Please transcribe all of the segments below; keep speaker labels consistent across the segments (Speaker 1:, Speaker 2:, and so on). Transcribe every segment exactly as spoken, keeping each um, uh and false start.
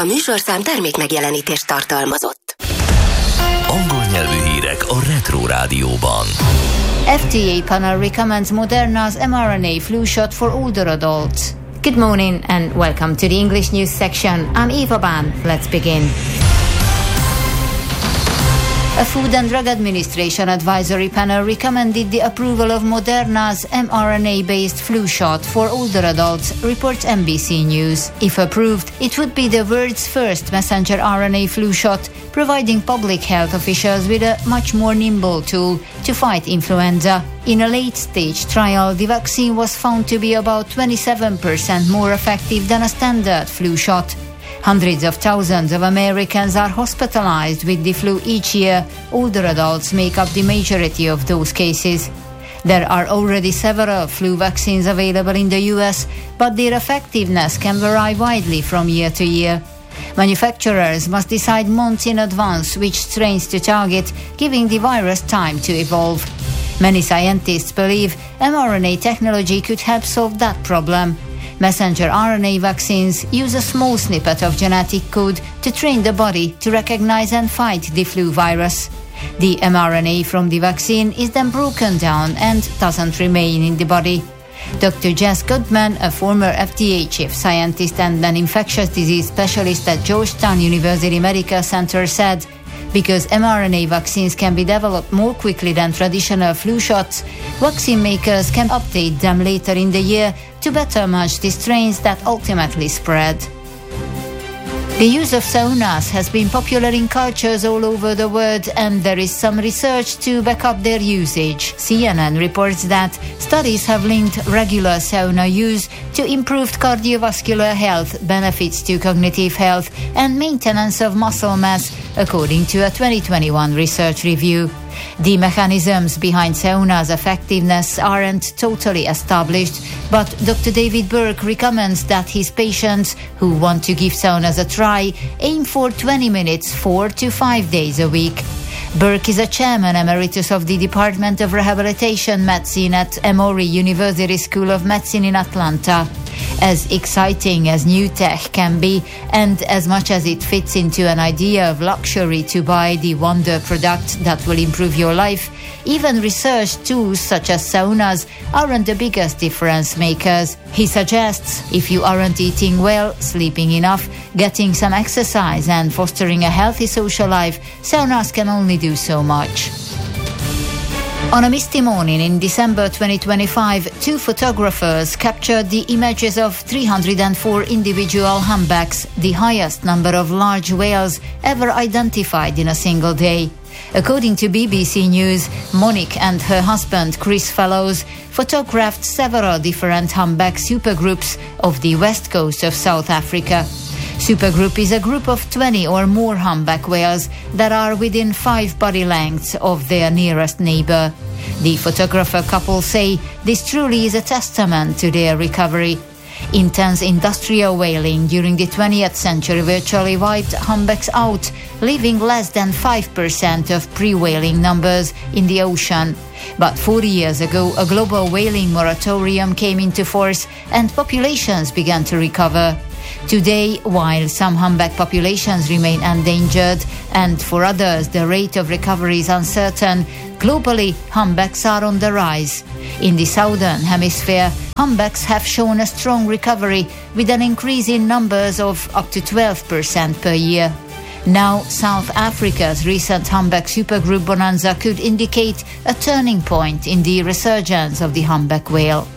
Speaker 1: műsorszám termék megjelenítést tartalmazott.
Speaker 2: Angol nyelvű hírek a Retro Rádióban.
Speaker 3: F D A panel recommends Moderna's mRNA flu shot for older adults. Good morning and welcome to the English news section. I'm Eva Ban. Let's begin. A Food and Drug Administration advisory panel recommended the approval of Moderna's mRNA-based flu shot for older adults, reports N B C News. If approved, it would be the world's first messenger R N A flu shot, providing public health officials with a much more nimble tool to fight influenza. In a late-stage trial, the vaccine was found to be about twenty-seven percent more effective than a standard flu shot. Hundreds of thousands of Americans are hospitalized with the flu each year. Older adults make up the majority of those cases. There are already several flu vaccines available in the U S, but their effectiveness can vary widely from year to year. Manufacturers must decide months in advance which strains to target, giving the virus time to evolve. Many scientists believe mRNA technology could help solve that problem. Messenger R N A vaccines use a small snippet of genetic code to train the body to recognize and fight the flu virus. The mRNA from the vaccine is then broken down and doesn't remain in the body. Doctor Jess Goodman, a former F D A chief scientist and an infectious disease specialist at Georgetown University Medical Center, said, because mRNA vaccines can be developed more quickly than traditional flu shots, vaccine makers can update them later in the year to better match the strains that ultimately spread. The use of saunas has been popular in cultures all over the world, and there is some research to back up their usage. C N N reports that studies have linked regular sauna use to improved cardiovascular health, benefits to cognitive health, and maintenance of muscle mass, according to a twenty twenty-one research review. The mechanisms behind sauna's effectiveness aren't totally established, but Doctor David Burke recommends that his patients who want to give saunas a try aim for twenty minutes four to five days a week. Burke is a chairman emeritus of the Department of Rehabilitation Medicine at Emory University School of Medicine in Atlanta. As exciting as new tech can be, and as much as it fits into an idea of luxury to buy the wonder product that will improve your life, even research tools such as saunas aren't the biggest difference makers. He suggests if you aren't eating well, sleeping enough, getting some exercise, and fostering a healthy social life, saunas can only do so much. On a misty morning in December twenty twenty-five, two photographers captured the images of three hundred four individual humpbacks, the highest number of large whales ever identified in a single day. According to B B C News, Monique and her husband Chris Fellows photographed several different humpback supergroups of the west coast of South Africa. Supergroup is a group of twenty or more humpback whales that are within five body lengths of their nearest neighbor. The photographer couple say this truly is a testament to their recovery. Intense industrial whaling during the twentieth century virtually wiped humpbacks out, leaving less than five percent of pre-whaling numbers in the ocean. But forty years ago, a global whaling moratorium came into force and populations began to recover. Today, while some humpback populations remain endangered and for others the rate of recovery is uncertain, globally humpbacks are on the rise. In the southern hemisphere, humpbacks have shown a strong recovery with an increase in numbers of up to twelve percent per year. Now, South Africa's recent humpback supergroup bonanza could indicate a turning point in the resurgence of the humpback whale.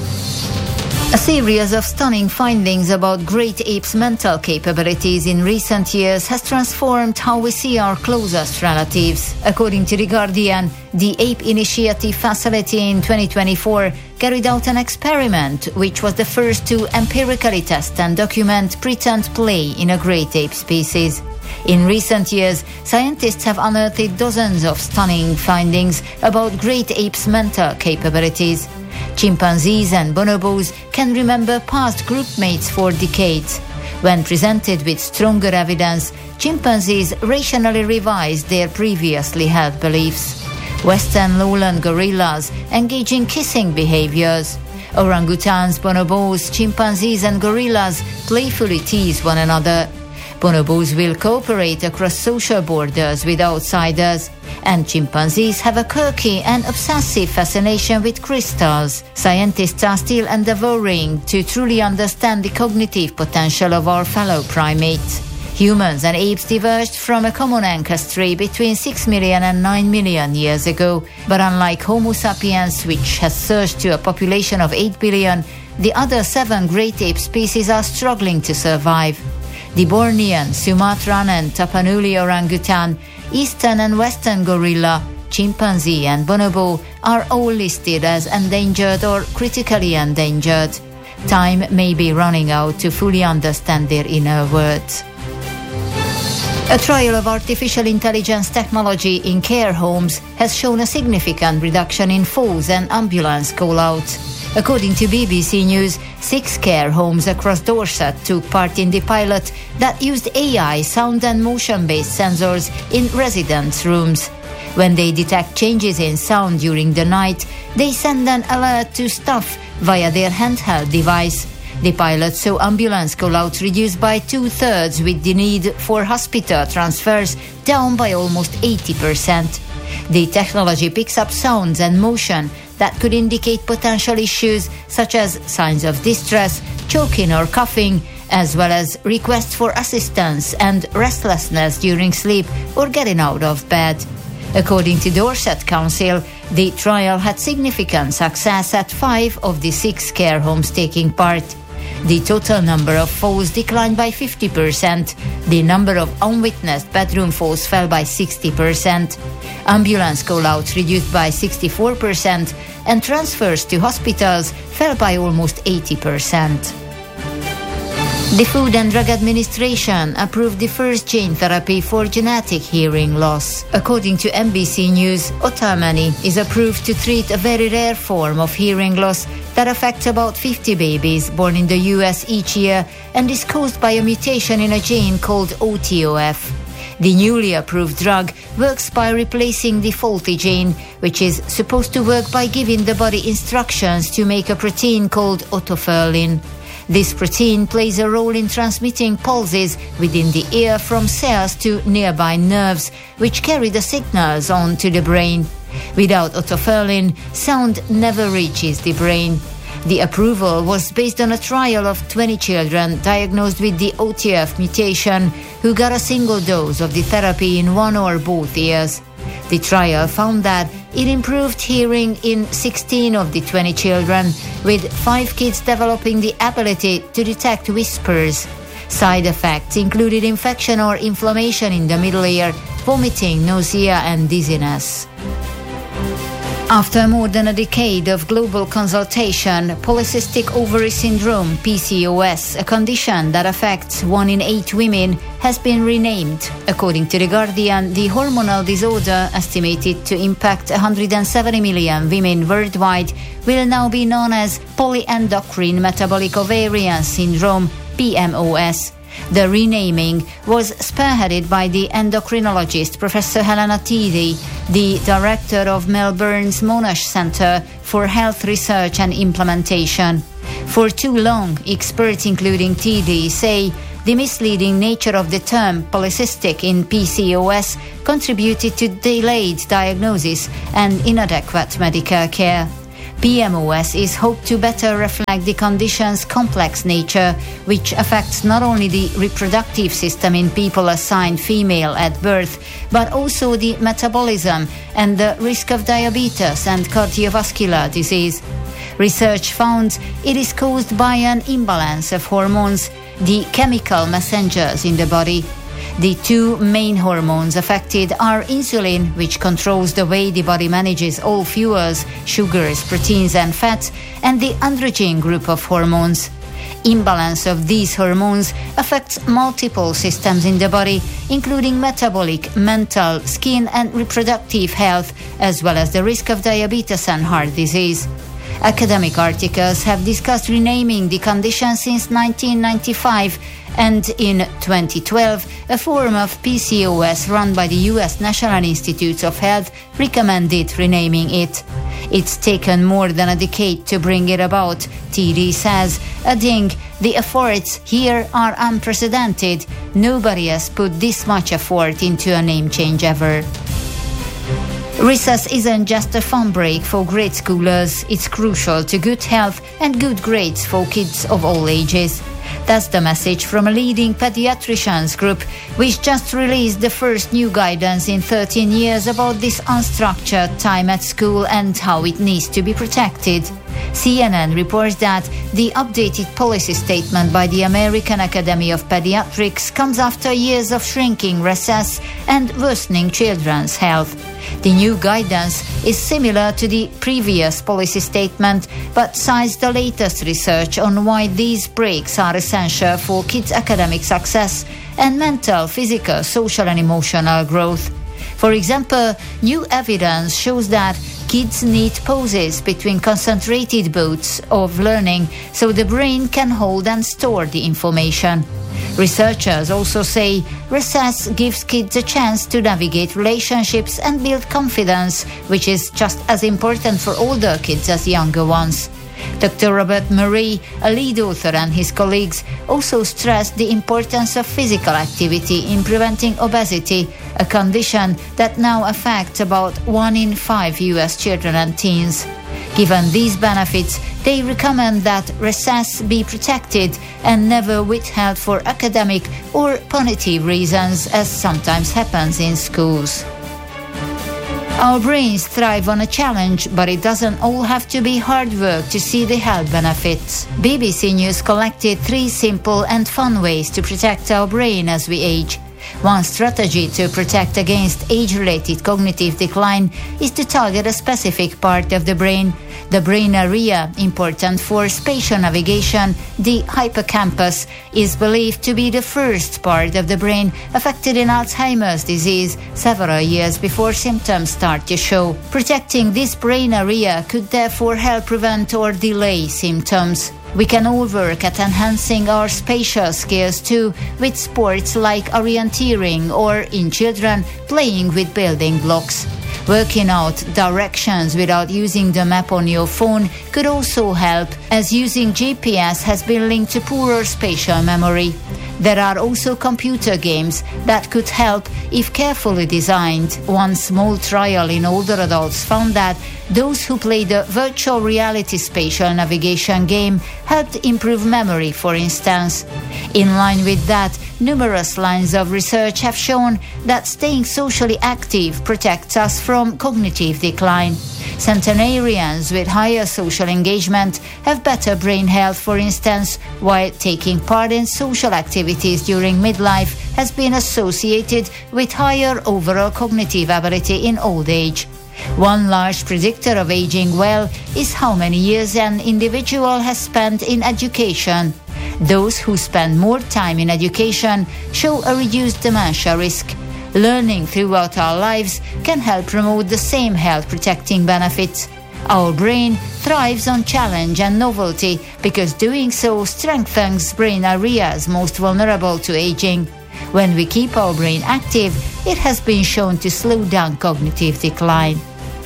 Speaker 3: A series of stunning findings about great apes' mental capabilities in recent years has transformed how we see our closest relatives. According to The Guardian, the Ape Initiative facility in twenty twenty-four carried out an experiment which was the first to empirically test and document pretend play in a great ape species. In recent years, scientists have unearthed dozens of stunning findings about great apes' mental capabilities. Chimpanzees and bonobos can remember past group mates for decades. When presented with stronger evidence, chimpanzees rationally revise their previously held beliefs. Western lowland gorillas engage in kissing behaviors. Orangutans, bonobos, chimpanzees and gorillas playfully tease one another. Bonobos will cooperate across social borders with outsiders, and chimpanzees have a quirky and obsessive fascination with crystals. Scientists are still endeavoring to truly understand the cognitive potential of our fellow primates. Humans and apes diverged from a common ancestry between six million and nine million years ago, but unlike Homo sapiens, which has surged to a population of eight billion, the other seven great ape species are struggling to survive. The Bornean, Sumatran and Tapanuli orangutan, eastern and western gorilla, chimpanzee and bonobo are all listed as endangered or critically endangered. Time may be running out to fully understand their inner words. A trial of artificial intelligence technology in care homes has shown a significant reduction in falls and ambulance call-outs. According to B B C News, six care homes across Dorset took part in the pilot that used A I, sound and motion-based sensors in residents' rooms. When they detect changes in sound during the night, they send an alert to staff via their handheld device. The pilot saw ambulance call-outs reduced by two-thirds, with the need for hospital transfers down by almost eighty percent. The technology picks up sounds and motion that could indicate potential issues such as signs of distress, choking or coughing, as well as requests for assistance and restlessness during sleep or getting out of bed. According to Dorset Council, the trial had significant success at five of the six care homes taking part. The total number of falls declined by fifty percent. The number of unwitnessed bedroom falls fell by sixty percent. Ambulance call-outs reduced by sixty-four percent, and transfers to hospitals fell by almost eighty percent. The Food and Drug Administration approved the first gene therapy for genetic hearing loss. According to N B C News, Otamani is approved to treat a very rare form of hearing loss that affects about fifty babies born in the U S each year and is caused by a mutation in a gene called O T O F. The newly approved drug works by replacing the faulty gene, which is supposed to work by giving the body instructions to make a protein called otoferlin. This protein plays a role in transmitting pulses within the ear from cells to nearby nerves, which carry the signals on to the brain. Without otoferlin, sound never reaches the brain. The approval was based on a trial of twenty children diagnosed with the O T O F mutation who got a single dose of the therapy in one or both ears. The trial found that it improved hearing in sixteen of the twenty children, with five kids developing the ability to detect whispers. Side effects included infection or inflammation in the middle ear, vomiting, nausea and dizziness. After more than a decade of global consultation, polycystic ovary syndrome, P C O S, a condition that affects one in eight women, has been renamed. According to The Guardian, the hormonal disorder, estimated to impact one hundred seventy million women worldwide, will now be known as polyendocrine metabolic ovarian syndrome, P M O S. The renaming was spearheaded by the endocrinologist Professor Helena Teedy, the director of Melbourne's Monash Centre for Health Research and Implementation. For too long, experts including Teedy say the misleading nature of the term polycystic in P C O S contributed to delayed diagnosis and inadequate medical care. P M O S is hoped to better reflect the condition's complex nature, which affects not only the reproductive system in people assigned female at birth, but also the metabolism and the risk of diabetes and cardiovascular disease. Research found it is caused by an imbalance of hormones, the chemical messengers in the body. The two main hormones affected are insulin, which controls the way the body manages all fuels, sugars, proteins and fats, and the androgen group of hormones. Imbalance of these hormones affects multiple systems in the body, including metabolic, mental, skin and reproductive health, as well as the risk of diabetes and heart disease. Academic articles have discussed renaming the condition since nineteen ninety-five, and in twenty twelve, a forum of P C O S run by the U S National Institutes of Health recommended renaming it. It's taken more than a decade to bring it about, T D says, adding, the efforts here are unprecedented. Nobody has put this much effort into a name change ever. Recess isn't just a fun break for grade schoolers, it's crucial to good health and good grades for kids of all ages. That's the message from a leading pediatricians group, which just released the first new guidance in thirteen years about this unstructured time at school and how it needs to be protected. C N N reports that the updated policy statement by the American Academy of Pediatrics comes after years of shrinking recess and worsening children's health. The new guidance is similar to the previous policy statement, but cites the latest research on why these breaks are essential for kids' academic success and mental, physical, social and emotional growth. For example, new evidence shows that kids need pauses between concentrated bouts of learning so the brain can hold and store the information. Researchers also say recess gives kids a chance to navigate relationships and build confidence, which is just as important for older kids as younger ones. Doctor Robert Murray, a lead author, and his colleagues also stressed the importance of physical activity in preventing obesity, a condition that now affects about one in five U S children and teens. Given these benefits, they recommend that recess be protected and never withheld for academic or punitive reasons, as sometimes happens in schools. Our brains thrive on a challenge, but it doesn't all have to be hard work to see the health benefits. B B C News collected three simple and fun ways to protect our brain as we age. One strategy to protect against age-related cognitive decline is to target a specific part of the brain. The brain area, important for spatial navigation, the hippocampus, is believed to be the first part of the brain affected in Alzheimer's disease several years before symptoms start to show. Protecting this brain area could therefore help prevent or delay symptoms. We can all work at enhancing our spatial skills too, with sports like orienteering or, in children, playing with building blocks. Working out directions without using the map on your phone could also help, as using G P S has been linked to poorer spatial memory. There are also computer games that could help if carefully designed. One small trial in older adults found that those who played the virtual reality spatial navigation game helped improve memory, for instance. In line with that, numerous lines of research have shown that staying socially active protects us from cognitive decline. Centenarians with higher social engagement have better brain health, for instance, while taking part in social activities during midlife has been associated with higher overall cognitive ability in old age. One large predictor of aging well is how many years an individual has spent in education. Those who spend more time in education show a reduced dementia risk. Learning throughout our lives can help promote the same health-protecting benefits. Our brain thrives on challenge and novelty because doing so strengthens brain areas most vulnerable to aging. When we keep our brain active, it has been shown to slow down cognitive decline.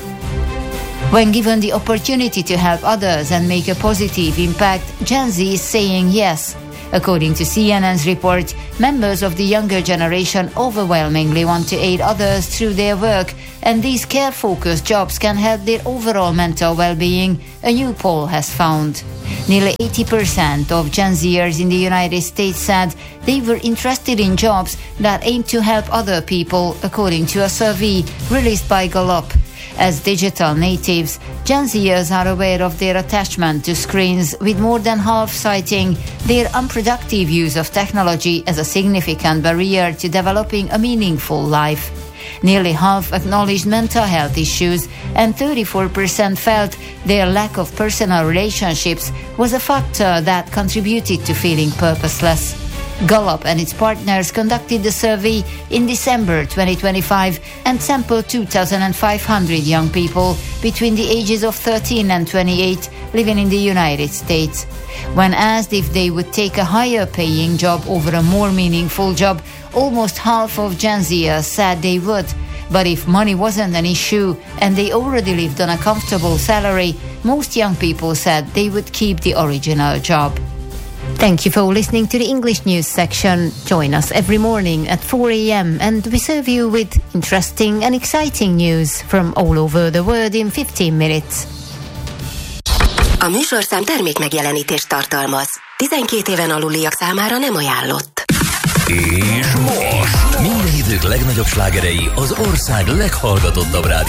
Speaker 3: When given the opportunity to help others and make a positive impact, Gen Z is saying yes. According to C N N's report, members of the younger generation overwhelmingly want to aid others through their work, and these care-focused jobs can help their overall mental well-being, a new poll has found. Nearly eighty percent of Gen Zers in the United States said they were interested in jobs that aim to help other people, according to a survey released by Gallup. As digital natives, Gen Zers are aware of their attachment to screens, with more than half citing their unproductive use of technology as a significant barrier to developing a meaningful life. Nearly half acknowledged mental health issues, and thirty-four percent felt their lack of personal relationships was a factor that contributed to feeling purposeless. Gallup and its partners conducted the survey in December twenty twenty-five and sampled two thousand five hundred young people between the ages of thirteen and twenty-eight living in the United States. When asked if they would take a higher paying job over a more meaningful job, almost half of Gen Zers said they would. But if money wasn't an issue and they already lived on a comfortable salary, most young people said they would keep the original job. Thank you for listening to the English news section. Join us every morning at four a.m. and we serve you with interesting and exciting news from all over the world in fifteen minutes.
Speaker 1: A műsorszám termék megjelenítést tartalmaz. tizenkét éven aluliak számára nem ajánlott.
Speaker 2: És most minden idők legnagyobb slágerei az ország leghallgatottabb rádió